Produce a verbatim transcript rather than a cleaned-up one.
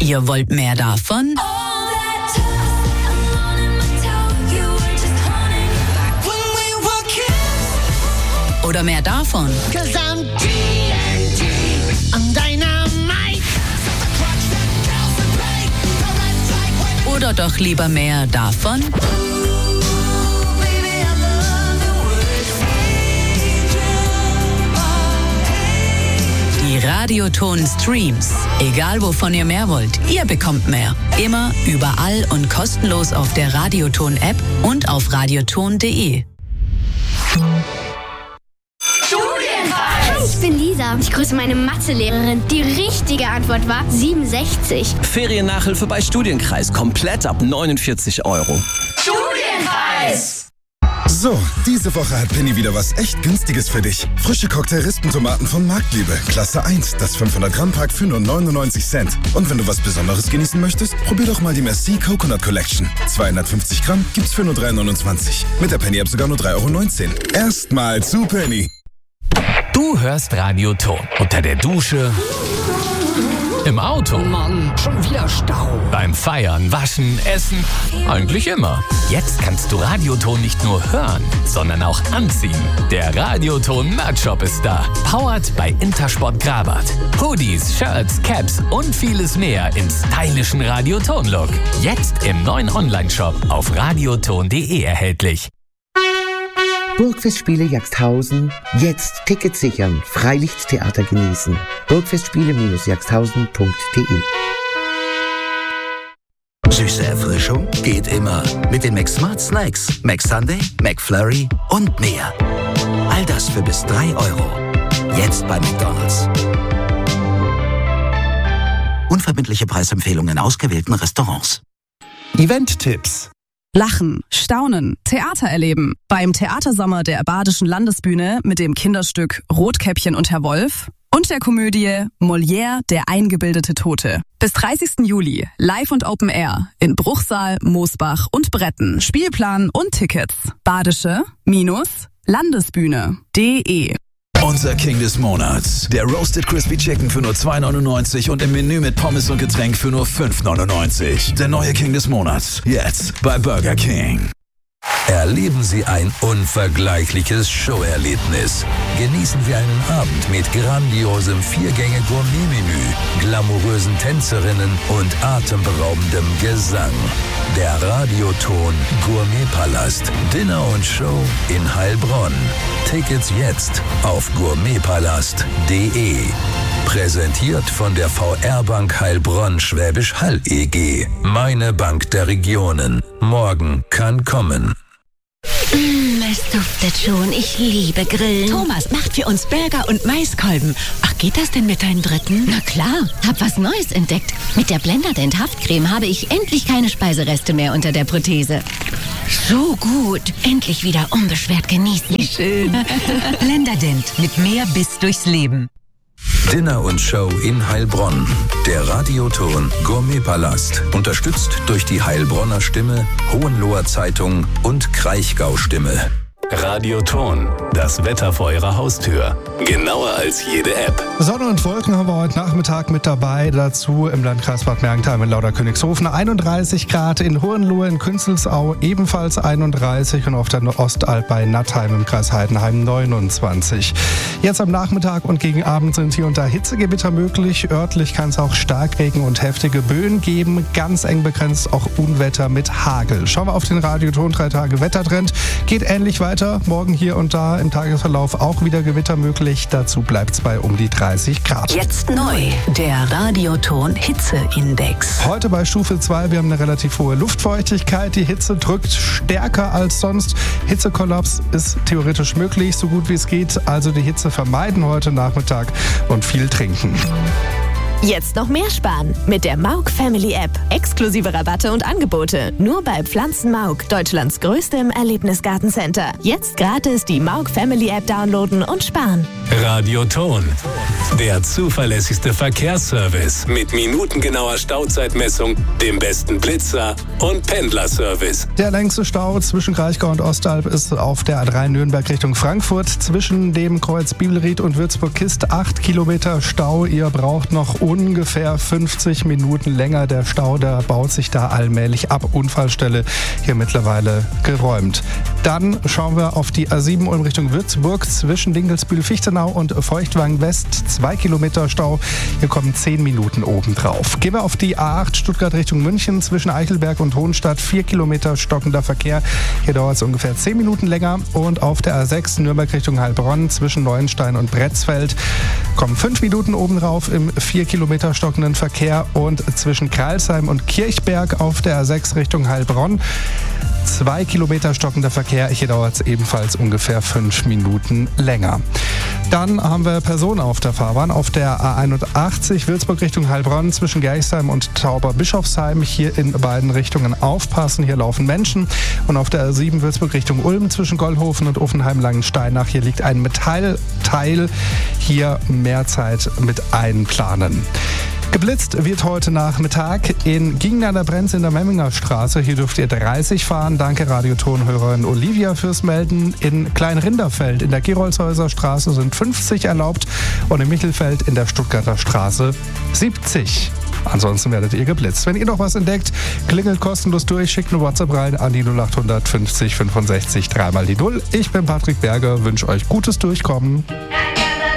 Ihr wollt mehr davon? Oder mehr davon? Oder doch lieber mehr davon? Die Radioton-Streams. Egal wovon ihr mehr wollt, ihr bekommt mehr. Immer, überall und kostenlos auf der Radioton-App und auf radioton punkt de. Ich bin Lisa. Ich grüße meine Mathelehrerin. Die richtige Antwort war siebenundsechzig. Feriennachhilfe bei Studienkreis. Komplett ab neunundvierzig Euro. Studienkreis! So, diese Woche hat Penny wieder was echt Günstiges für dich. Frische Cocktail-Rispentomaten von Marktliebe. Klasse eins. Das fünfhundert Gramm Pack für nur neunundneunzig Cent. Und wenn du was Besonderes genießen möchtest, probier doch mal die Merci Coconut Collection. zweihundertfünfzig Gramm gibt's für nur drei neunundzwanzig. Mit der Penny-App sogar nur drei Euro neunzehn. Erstmal zu Penny. Du hörst Radioton unter der Dusche, im Auto, Mann, schon wieder Stau. beim Feiern, Waschen, Essen, eigentlich immer. Jetzt kannst du Radioton nicht nur hören, sondern auch anziehen. Der Radioton Merch Shop ist da. Powered bei Intersport Grabat. Hoodies, Shirts, Caps und vieles mehr im stylischen Radioton-Look. Jetzt im neuen Online-Shop auf radioton punkt de erhältlich. Burgfestspiele Jagsthausen. Jetzt Tickets sichern. Freilichttheater genießen. burgfestspiele jagsthausen punkt de. Süße Erfrischung geht immer mit den McSmart Snacks. McSunday, McFlurry und mehr. All das für bis drei Euro. Jetzt bei McDonald's. Unverbindliche Preisempfehlungen in ausgewählten Restaurants. Event-Tipps. Lachen, Staunen, Theater erleben. Beim Theatersommer der Badischen Landesbühne mit dem Kinderstück Rotkäppchen und Herr Wolf und der Komödie Molière, der eingebildete Tote. Bis dreißigsten Juli live und Open Air in Bruchsal, Moosbach und Bretten. Spielplan und Tickets. Badische-Landesbühne punkt de. Unser King des Monats. Der Roasted Crispy Chicken für nur zwei neunundneunzig und im Menü mit Pommes und Getränk für nur fünf neunundneunzig. Der neue King des Monats. Jetzt bei Burger King. Erleben Sie ein unvergleichliches Showerlebnis. Genießen Sie einen Abend mit grandiosem Viergänge-Gourmet-Menü, glamourösen Tänzerinnen und atemberaubendem Gesang. Der Radioton Gourmetpalast. Dinner und Show in Heilbronn. Tickets jetzt auf gourmetpalast punkt de. Präsentiert von der V R-Bank Heilbronn Schwäbisch Hall E G. Meine Bank der Regionen. Morgen kann kommen. Mm, es duftet schon. Ich liebe Grillen. Thomas macht für uns Burger und Maiskolben. Ach, geht das denn mit deinen Dritten? Na klar, hab was Neues entdeckt. Mit der Blenderdent Haftcreme habe ich endlich keine Speisereste mehr unter der Prothese. So gut. Endlich wieder unbeschwert genießen. Schön. Blenderdent mit mehr Biss durchs Leben. Dinner und Show in Heilbronn. Der Radioton Gourmetpalast. Unterstützt durch die Heilbronner Stimme, Hohenloher Zeitung und Kraichgau Stimme. Radioton, das Wetter vor Ihrer Haustür. Genauer als jede App. Sonne und Wolken haben wir heute Nachmittag mit dabei. Dazu im Landkreis Bad Mergentheim in Lauterkönigshofen einunddreißig Grad, in Hohenlohe in Künzelsau ebenfalls einunddreißig und auf der Ostalb bei Nattheim im Kreis Heidenheim neunundzwanzig. Jetzt am Nachmittag und gegen Abend sind hier und da Hitzegewitter möglich. Örtlich kann es auch Starkregen und heftige Böen geben. Ganz eng begrenzt auch Unwetter mit Hagel. Schauen wir auf den Radioton drei Tage Wettertrend. Geht ähnlich weiter. Morgen hier und da im Tagesverlauf auch wieder Gewitter möglich. Dazu bleibt es bei um die dreißig Grad. Jetzt neu, der Radioton Hitzeindex. Heute bei Stufe zwei, wir haben eine relativ hohe Luftfeuchtigkeit. Die Hitze drückt stärker als sonst. Hitzekollaps ist theoretisch möglich, so gut wie es geht. Also die Hitze vermeiden heute Nachmittag und viel trinken. Jetzt noch mehr sparen mit der Mauk Family App. Exklusive Rabatte und Angebote. Nur bei Pflanzen Mauk, Deutschlands größtem Erlebnisgartencenter. Jetzt gratis die Mauk Family App downloaden und sparen. Radioton, der zuverlässigste Verkehrsservice mit minutengenauer Stauzeitmessung, dem besten Blitzer und Pendlerservice. Der längste Stau zwischen Kraichgau und Ostalb ist auf der A drei Nürnberg Richtung Frankfurt. Zwischen dem Kreuz Bielried und Würzburg-Kist acht Kilometer Stau. Ihr braucht noch ohne ungefähr fünfzig Minuten länger. Der Stau, der baut sich da allmählich ab. Unfallstelle hier mittlerweile geräumt. Dann schauen wir auf die A sieben in Richtung Würzburg zwischen Dinkelsbühl-Fichtenau und Feuchtwangen West. Zwei Kilometer Stau. Hier kommen zehn Minuten obendrauf. Gehen wir auf die A acht Stuttgart Richtung München zwischen Eichelberg und Hohenstadt. Vier Kilometer stockender Verkehr. Hier dauert es ungefähr zehn Minuten länger. Und auf der A sechs Nürnberg Richtung Heilbronn zwischen Neuenstein und Bretzfeld kommen fünf Minuten obendrauf im vier Kilometer stockenden Verkehr. Und zwischen Kralsheim und Kirchberg auf der A sechs Richtung Heilbronn zwei Kilometer stockender Verkehr. Hier dauert es ebenfalls ungefähr fünf Minuten länger. Dann haben wir Personen auf der Fahrbahn. Auf der A einundachtzig Würzburg Richtung Heilbronn zwischen Gerchsheim und Tauber-Bischofsheim. Hier in beiden Richtungen aufpassen. Hier laufen Menschen. Und auf der A sieben Würzburg Richtung Ulm zwischen Gollhofen und Offenheim-Langensteinach. Hier liegt ein Metallteil. Hier mehr Zeit mit einplanen. Geblitzt wird heute Nachmittag in Gingen an der Brenz in der Memminger Straße. Hier dürft ihr dreißig fahren. Danke Radiotonhörerin Olivia fürs Melden. In Kleinrinderfeld in der Gerolzhäuser Straße sind fünfzig erlaubt und in Michelfeld in der Stuttgarter Straße siebzig. Ansonsten werdet ihr geblitzt. Wenn ihr noch was entdeckt, klingelt kostenlos durch, schickt eine WhatsApp rein an die null acht fünfzig fünfundsechzig dreimal die null. Ich bin Patrick Berger, wünsche euch gutes Durchkommen.